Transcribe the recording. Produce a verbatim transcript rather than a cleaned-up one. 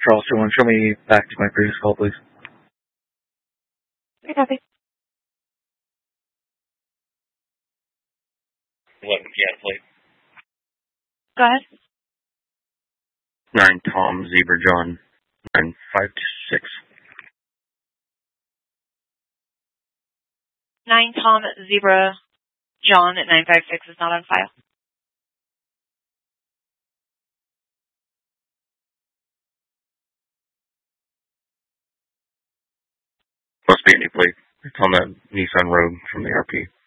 Charles two one, show me back to my previous call, please. Okay, copy. What, yeah, plate? Go ahead. Nine Tom Zebra John nine five six. Nine Tom Zebra John at nine five six is not on file. Must be a new plate. It's on the Nissan Rogue from the R P.